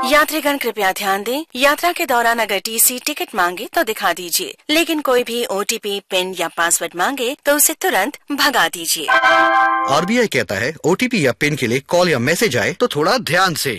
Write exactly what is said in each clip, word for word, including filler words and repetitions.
यात्रीगण कृपया ध्यान दें, यात्रा के दौरान अगर टीसी टिकट मांगे तो दिखा दीजिए, लेकिन कोई भी ओटीपी, पिन या पासवर्ड मांगे तो उसे तुरंत भगा दीजिए। आरबीआई कहता है ओटीपी या पिन के लिए कॉल या मैसेज आए तो थोड़ा ध्यान से।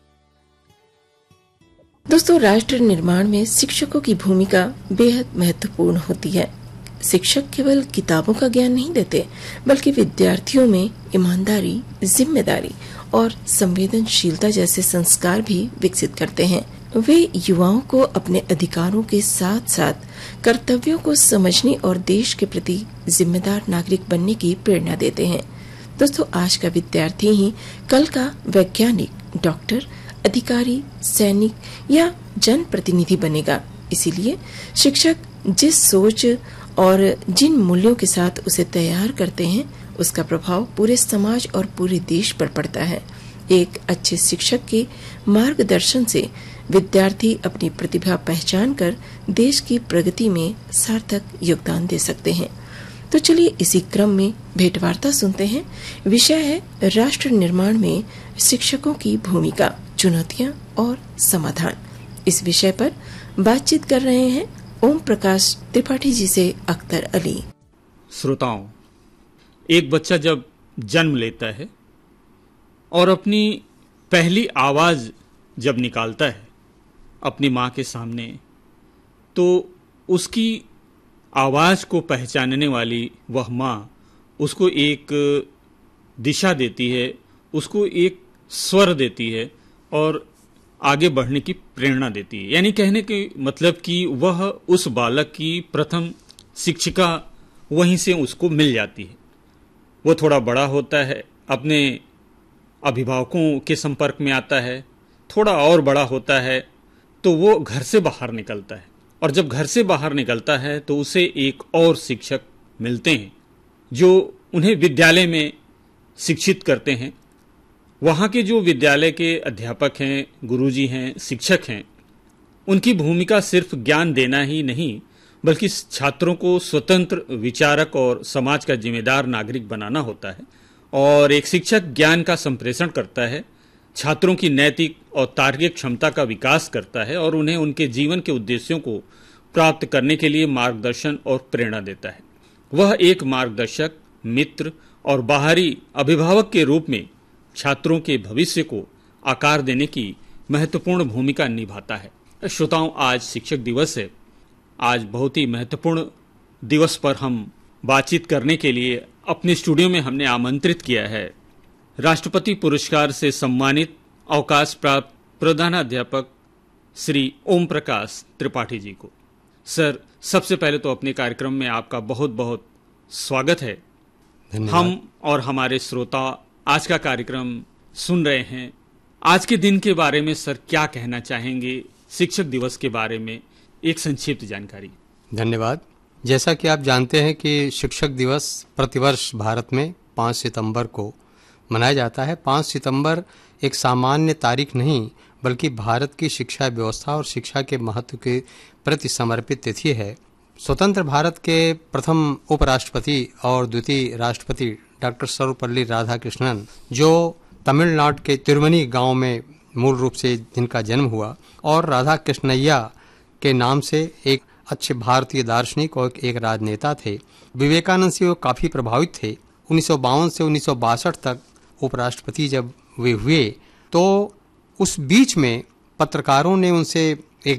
दोस्तों, राष्ट्र निर्माण में शिक्षकों की भूमिका बेहद महत्वपूर्ण होती है। शिक्षक केवल किताबों का ज्ञान नहीं देते, बल्कि विद्यार्थियों में ईमानदारी, जिम्मेदारी और संवेदनशीलता जैसे संस्कार भी विकसित करते हैं। वे युवाओं को अपने अधिकारों के साथ साथ कर्तव्यों को समझने और देश के प्रति जिम्मेदार नागरिक बनने की प्रेरणा देते हैं। दोस्तों, आज का विद्यार्थी ही कल का वैज्ञानिक, डॉक्टर, अधिकारी, सैनिक या जनप्रतिनिधि बनेगा। इसीलिए शिक्षक जिस सोच और जिन मूल्यों के साथ उसे तैयार करते हैं, उसका प्रभाव पूरे समाज और पूरे देश पर पड़ता है। एक अच्छे शिक्षक के मार्गदर्शन से विद्यार्थी अपनी प्रतिभा पहचान कर देश की प्रगति में सार्थक योगदान दे सकते हैं। तो चलिए इसी क्रम में भेंटवार्ता सुनते हैं। विषय है राष्ट्र निर्माण में शिक्षकों की भूमिका, चुनौतियां और समाधान। इस विषय पर बातचीत कर रहे हैं ओम प्रकाश त्रिपाठी जी से अख्तर अली। श्रोताओं, एक बच्चा जब जन्म लेता है और अपनी पहली आवाज जब निकालता है अपनी माँ के सामने, तो उसकी आवाज को पहचानने वाली वह माँ उसको एक दिशा देती है, उसको एक स्वर देती है और आगे बढ़ने की प्रेरणा देती है। यानी कहने के मतलब कि वह उस बालक की प्रथम शिक्षिका वहीं से उसको मिल जाती है। वो थोड़ा बड़ा होता है, अपने अभिभावकों के संपर्क में आता है, थोड़ा और बड़ा होता है तो वो घर से बाहर निकलता है, और जब घर से बाहर निकलता है तो उसे एक और शिक्षक मिलते हैं जो उन्हें विद्यालय में शिक्षित करते हैं। वहाँ के जो विद्यालय के अध्यापक हैं, गुरुजी हैं, शिक्षक हैं, उनकी भूमिका सिर्फ ज्ञान देना ही नहीं, बल्कि छात्रों को स्वतंत्र विचारक और समाज का जिम्मेदार नागरिक बनाना होता है। और एक शिक्षक ज्ञान का संप्रेषण करता है, छात्रों की नैतिक और तार्किक क्षमता का विकास करता है और उन्हें उनके जीवन के उद्देश्यों को प्राप्त करने के लिए मार्गदर्शन और प्रेरणा देता है। वह एक मार्गदर्शक, मित्र और बाहरी अभिभावक के रूप में छात्रों के भविष्य को आकार देने की महत्वपूर्ण भूमिका निभाता है। श्रोताओं, आज शिक्षक दिवस है। आज बहुत ही महत्वपूर्ण दिवस पर हम बातचीत करने के लिए अपने स्टूडियो में हमने आमंत्रित किया है राष्ट्रपति पुरस्कार से सम्मानित अवकाश प्राप्त प्रधानाध्यापक श्री ओम प्रकाश त्रिपाठी जी को। सर, सबसे पहले तो अपने कार्यक्रम में आपका बहुत बहुत स्वागत है। हम और हमारे श्रोता आज का कार्यक्रम सुन रहे हैं। आज के दिन के बारे में सर क्या कहना चाहेंगे, शिक्षक दिवस के बारे में एक संक्षिप्त जानकारी। धन्यवाद। जैसा कि आप जानते हैं कि शिक्षक दिवस प्रतिवर्ष भारत में पाँच सितंबर को मनाया जाता है। पाँच सितंबर एक सामान्य तारीख नहीं, बल्कि भारत की शिक्षा व्यवस्था और शिक्षा के महत्व के प्रति समर्पित तिथि है। स्वतंत्र भारत के प्रथम उपराष्ट्रपति और द्वितीय राष्ट्रपति डॉक्टर सर्वपल्ली राधाकृष्णन, जो तमिलनाडु के तिरुवनी गांव में मूल रूप से जिनका जन्म हुआ, और राधा कृष्णैया के नाम से एक अच्छे भारतीय दार्शनिक और एक राजनेता थे। विवेकानंद से वो काफ़ी प्रभावित थे। उन्नीस सौ बावन से उन्नीस सौ बासठ तक उपराष्ट्रपति जब वे हुए, तो उस बीच में पत्रकारों ने उनसे